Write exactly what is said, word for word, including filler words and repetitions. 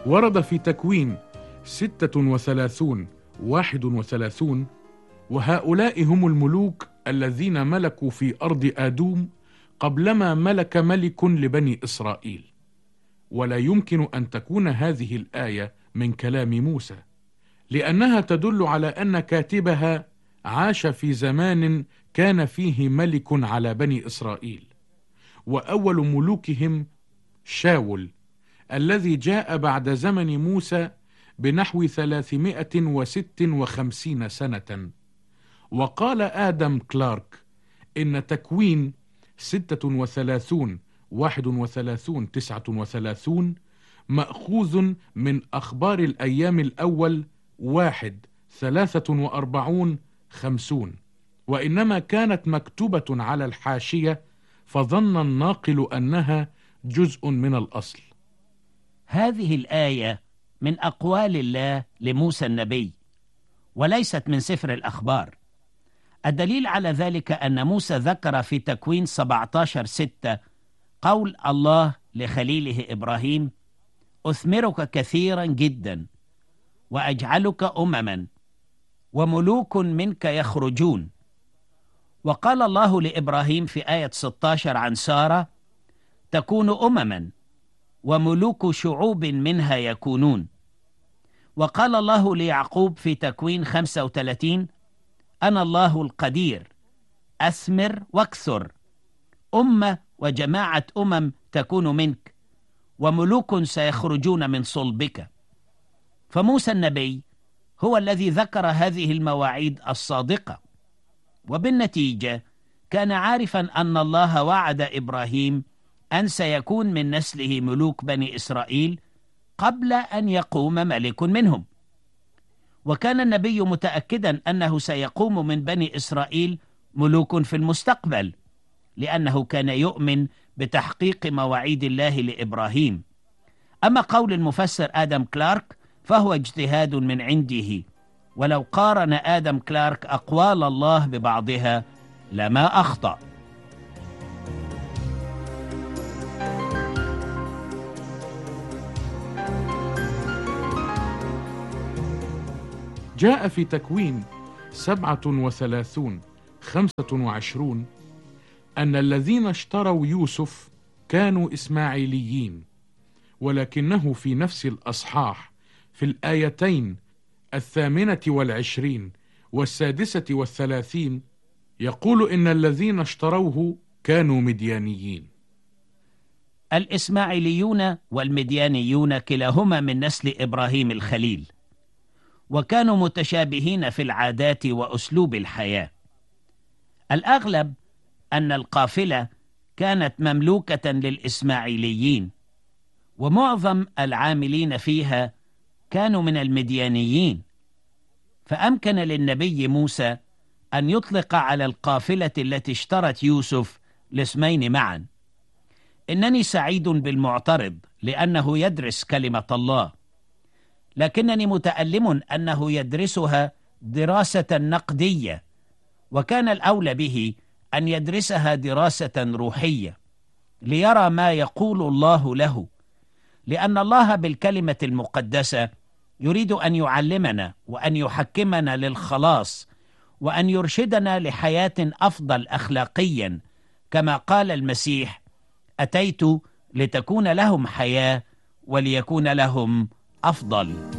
ورد في تكوين ستة وثلاثون واحد وثلاثون: وهؤلاء هم الملوك الذين ملكوا في أرض آدوم قبلما ملك ملك لبني إسرائيل. ولا يمكن أن تكون هذه الآية من كلام موسى، لأنها تدل على أن كاتبها عاش في زمان كان فيه ملك على بني إسرائيل، وأول ملوكهم شاول الذي جاء بعد زمن موسى بنحو ثلاثمائة وست وخمسين سنة. وقال آدم كلارك إن تكوين ستة وثلاثون واحد وثلاثون تسعة وثلاثون مأخوذ من أخبار الأيام الأول واحد ثلاثة وأربعون خمسون، وإنما كانت مكتوبة على الحاشية فظن الناقل أنها جزء من الأصل. هذه الآية من أقوال الله لموسى النبي وليست من سفر الأخبار. الدليل على ذلك أن موسى ذكر في تكوين سبعة عشر ستة قول الله لخليله إبراهيم: أثمرك كثيرا جدا وأجعلك أمما وملوك منك يخرجون. وقال الله لإبراهيم في آية ستة عشر عن سارة: تكون أمما وملوك شعوب منها يكونون. وقال الله ليعقوب في تكوين خمسة وثلاثين: أنا الله القدير أثمر واكثر، أمة وجماعة أمم تكون منك وملوك سيخرجون من صلبك. فموسى النبي هو الذي ذكر هذه المواعيد الصادقة، وبالنتيجة كان عارفا أن الله وعد إبراهيم أن سيكون من نسله ملوك بني إسرائيل قبل أن يقوم ملك منهم. وكان النبي متأكدا أنه سيقوم من بني إسرائيل ملوك في المستقبل، لأنه كان يؤمن بتحقيق مواعيد الله لإبراهيم. أما قول المفسر آدم كلارك فهو اجتهاد من عنده، ولو قارن آدم كلارك أقوال الله ببعضها لما أخطأ. جاء في تكوين سبعة وثلاثون خمسة وعشرون أن الذين اشتروا يوسف كانوا إسماعيليين، ولكنه في نفس الأصحاح في الآيتين الثامنة والعشرين والسادسة والثلاثين يقول إن الذين اشتروه كانوا مديانيين. الإسماعيليون والمديانيون كلاهما من نسل إبراهيم الخليل، وكانوا متشابهين في العادات وأسلوب الحياة. الأغلب أن القافلة كانت مملوكة للإسماعيليين، ومعظم العاملين فيها كانوا من المديانيين. فأمكن للنبي موسى أن يطلق على القافلة التي اشترت يوسف الاسمين معا: إنني سعيد بالمعترض لأنه يدرس كلمة الله، لكنني متألم أنه يدرسها دراسة نقدية، وكان الأولى به أن يدرسها دراسة روحية ليرى ما يقول الله له، لأن الله بالكلمة المقدسة يريد أن يعلمنا وأن يحكمنا للخلاص وأن يرشدنا لحياة أفضل أخلاقيا، كما قال المسيح: أتيت لتكون لهم حياة وليكون لهم أفضل.